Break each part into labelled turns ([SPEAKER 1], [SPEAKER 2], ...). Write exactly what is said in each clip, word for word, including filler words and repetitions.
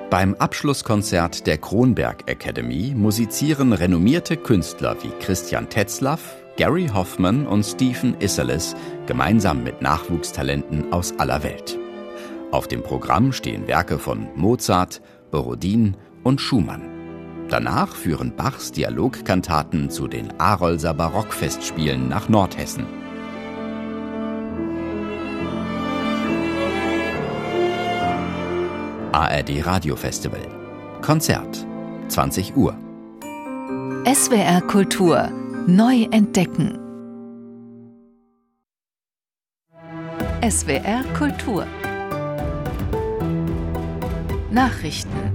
[SPEAKER 1] Beim Abschlusskonzert der Kronberg Academy musizieren renommierte Künstler wie Christian Tetzlaff, Gary Hoffman und Stephen Isserlis gemeinsam mit Nachwuchstalenten aus aller Welt. Auf dem Programm stehen Werke von Mozart, Borodin und Schumann. Danach führen Bachs Dialogkantaten zu den Arolser Barockfestspielen nach Nordhessen. A R D Radiofestival. Konzert. zwanzig Uhr.
[SPEAKER 2] S W R Kultur. Neu entdecken. S W R Kultur. Nachrichten.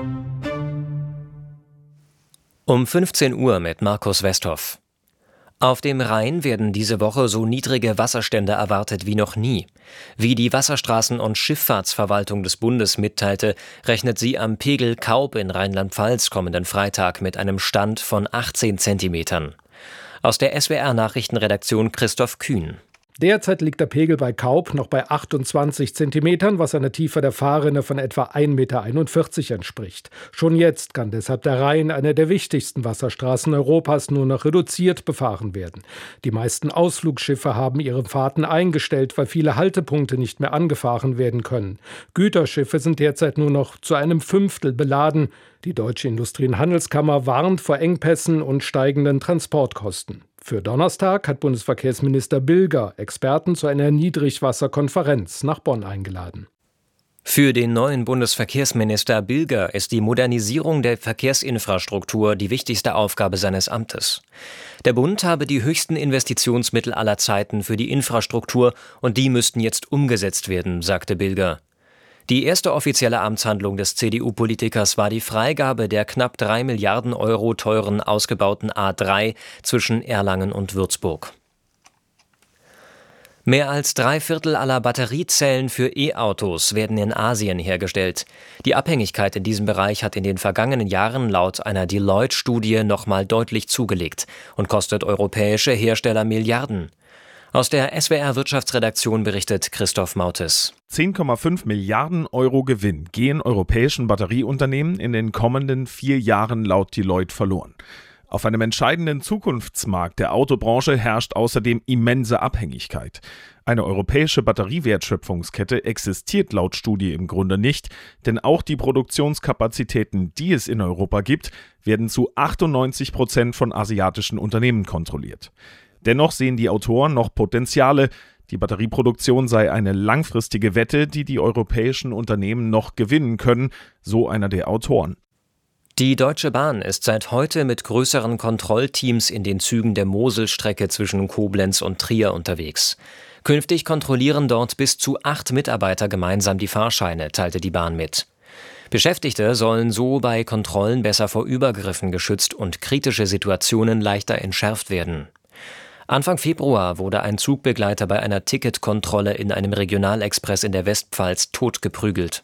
[SPEAKER 3] Um fünfzehn Uhr mit Markus Westhoff. Auf dem Rhein werden diese Woche so niedrige Wasserstände erwartet wie noch nie. Wie die Wasserstraßen- und Schifffahrtsverwaltung des Bundes mitteilte, rechnet sie am Pegel Kaub in Rheinland-Pfalz kommenden Freitag mit einem Stand von achtzehn Zentimetern. Aus der S W R-Nachrichtenredaktion Christoph Kühn.
[SPEAKER 4] Derzeit liegt der Pegel bei Kaub noch bei achtundzwanzig Zentimetern, was einer Tiefe der Fahrrinne von etwa ein Komma einundvierzig Meter entspricht. Schon jetzt kann deshalb der Rhein, eine der wichtigsten Wasserstraßen Europas, nur noch reduziert befahren werden. Die meisten Ausflugsschiffe haben ihre Fahrten eingestellt, weil viele Haltepunkte nicht mehr angefahren werden können. Güterschiffe sind derzeit nur noch zu einem Fünftel beladen. Die Deutsche Industrie- und Handelskammer warnt vor Engpässen und steigenden Transportkosten. Für Donnerstag hat Bundesverkehrsminister Bilger Experten zu einer Niedrigwasserkonferenz nach Bonn eingeladen.
[SPEAKER 3] Für den neuen Bundesverkehrsminister Bilger ist die Modernisierung der Verkehrsinfrastruktur die wichtigste Aufgabe seines Amtes. Der Bund habe die höchsten Investitionsmittel aller Zeiten für die Infrastruktur und die müssten jetzt umgesetzt werden, sagte Bilger. Die erste offizielle Amtshandlung des C D U-Politikers war die Freigabe der knapp drei Milliarden Euro teuren ausgebauten A drei zwischen Erlangen und Würzburg. Mehr als drei Viertel aller Batteriezellen für E-Autos werden in Asien hergestellt. Die Abhängigkeit in diesem Bereich hat in den vergangenen Jahren laut einer Deloitte-Studie nochmal deutlich zugelegt und kostet europäische Hersteller Milliarden. Aus der S W R-Wirtschaftsredaktion berichtet Christoph Mautes.
[SPEAKER 5] zehn Komma fünf Milliarden Euro Gewinn gehen europäischen Batterieunternehmen in den kommenden vier Jahren laut Deloitte verloren. Auf einem entscheidenden Zukunftsmarkt der Autobranche herrscht außerdem immense Abhängigkeit. Eine europäische Batteriewertschöpfungskette existiert laut Studie im Grunde nicht, denn auch die Produktionskapazitäten, die es in Europa gibt, werden zu achtundneunzig Prozent von asiatischen Unternehmen kontrolliert. Dennoch sehen die Autoren noch Potenziale. Die Batterieproduktion sei eine langfristige Wette, die die europäischen Unternehmen noch gewinnen können, so einer der Autoren.
[SPEAKER 3] Die Deutsche Bahn ist seit heute mit größeren Kontrollteams in den Zügen der Moselstrecke zwischen Koblenz und Trier unterwegs. Künftig kontrollieren dort bis zu acht Mitarbeiter gemeinsam die Fahrscheine, teilte die Bahn mit. Beschäftigte sollen so bei Kontrollen besser vor Übergriffen geschützt und kritische Situationen leichter entschärft werden. Anfang Februar wurde ein Zugbegleiter bei einer Ticketkontrolle in einem Regionalexpress in der Westpfalz totgeprügelt.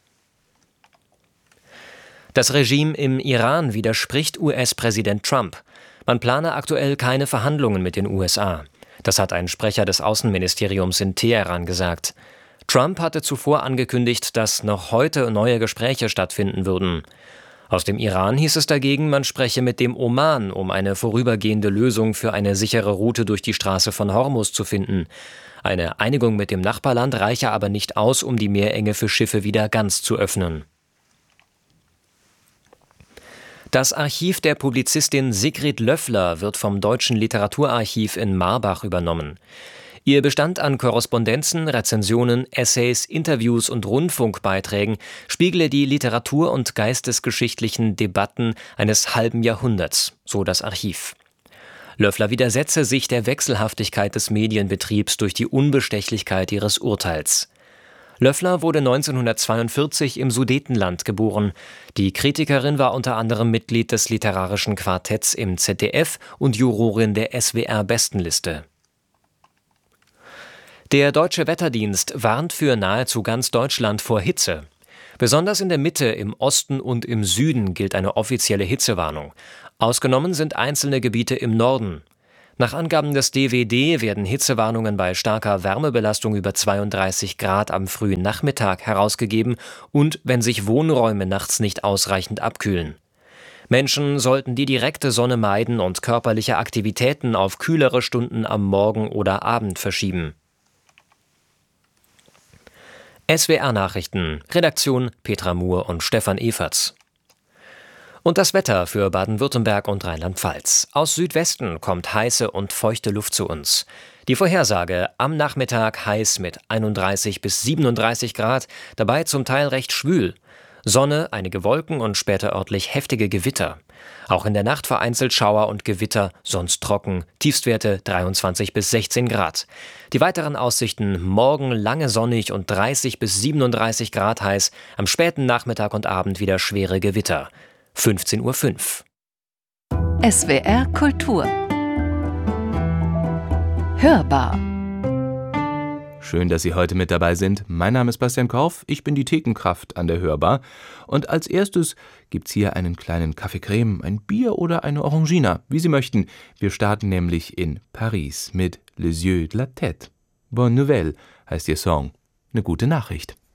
[SPEAKER 3] Das Regime im Iran widerspricht U S-Präsident Trump. Man plane aktuell keine Verhandlungen mit den U S A. Das hat ein Sprecher des Außenministeriums in Teheran gesagt. Trump hatte zuvor angekündigt, dass noch heute neue Gespräche stattfinden würden. Aus dem Iran hieß es dagegen, man spreche mit dem Oman, um eine vorübergehende Lösung für eine sichere Route durch die Straße von Hormuz zu finden. Eine Einigung mit dem Nachbarland reiche aber nicht aus, um die Meerenge für Schiffe wieder ganz zu öffnen. Das Archiv der Publizistin Sigrid Löffler wird vom Deutschen Literaturarchiv in Marbach übernommen. Ihr Bestand an Korrespondenzen, Rezensionen, Essays, Interviews und Rundfunkbeiträgen spiegle die literatur- und geistesgeschichtlichen Debatten eines halben Jahrhunderts, so das Archiv. Löffler widersetze sich der Wechselhaftigkeit des Medienbetriebs durch die Unbestechlichkeit ihres Urteils. Löffler wurde neunzehnhundertzweiundvierzig im Sudetenland geboren. Die Kritikerin war unter anderem Mitglied des Literarischen Quartetts im Z D F und Jurorin der S W R-Bestenliste. Der Deutsche Wetterdienst warnt für nahezu ganz Deutschland vor Hitze. Besonders in der Mitte, im Osten und im Süden gilt eine offizielle Hitzewarnung. Ausgenommen sind einzelne Gebiete im Norden. Nach Angaben des D W D werden Hitzewarnungen bei starker Wärmebelastung über zweiunddreißig Grad am frühen Nachmittag herausgegeben und wenn sich Wohnräume nachts nicht ausreichend abkühlen. Menschen sollten die direkte Sonne meiden und körperliche Aktivitäten auf kühlere Stunden am Morgen oder Abend verschieben. S W R-Nachrichten, Redaktion Petra Muhr und Stefan Eferts. Und das Wetter für Baden-Württemberg und Rheinland-Pfalz. Aus Südwesten kommt heiße und feuchte Luft zu uns. Die Vorhersage: am Nachmittag heiß mit einunddreißig bis siebenunddreißig Grad, dabei zum Teil recht schwül. Sonne, einige Wolken und später örtlich heftige Gewitter. Auch in der Nacht vereinzelt Schauer und Gewitter, sonst trocken. Tiefstwerte dreiundzwanzig bis sechzehn Grad. Die weiteren Aussichten: morgen lange sonnig und dreißig bis siebenunddreißig Grad heiß. Am späten Nachmittag und Abend wieder schwere Gewitter. fünfzehn Uhr fünf.
[SPEAKER 2] S W R Kultur Hörbar.
[SPEAKER 6] Schön, dass Sie heute mit dabei sind. Mein Name ist Bastian Korf, ich bin die Thekenkraft an der Hörbar. Und als erstes gibt's hier einen kleinen Kaffee Creme, ein Bier oder eine Orangina, wie Sie möchten. Wir starten nämlich in Paris mit Les Yeux de la Tête. Bonne Nouvelle heißt Ihr Song. Eine gute Nachricht.